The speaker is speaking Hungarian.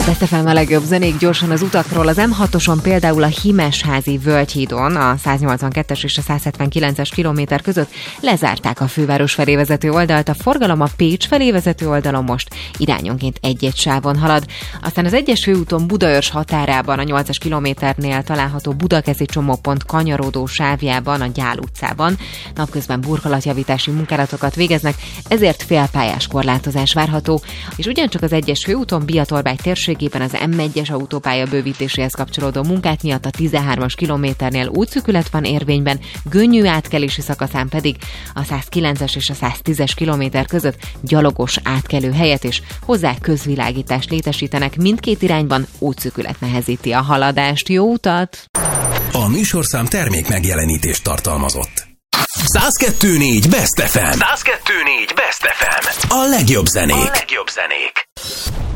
Beszefem a legjobb zenék gyorsan az utakról. Az M6-oson például a Himesházi Völgyhídon a 182-es és a 179-es kilométer között lezárták a főváros felé vezető oldalt. A forgalom a Pécs felé vezető oldalon most irányonként egy-egy sávon halad. Aztán az 1-es főúton Budaörs határában a 8-as kilométernél található Budakeszi csomópont kanyarodó sávjában, a Gyál utcában napközben burkolatjavítási munkálatokat végeznek, ezért félpályás korlátozás várható, és ugyancsak az 1-es főúton Biatorbágy térségében az M1-es autópálya bővítéséhez kapcsolódó munkák miatt a 13-as kilométernél útszűkület van érvényben, Gönnyű átkelési szakaszán pedig a 109-es és a 110-es kilométer között gyalogos átkelő helyet és hozzá közvilágítást létesítenek, mindkét irányban útszűkület nehezíti a haladást. Jó utat! A műsorszám termék megjelenítést tartalmazott. 102.4 Best FM. 102.4 Best FM. A legjobb zenék.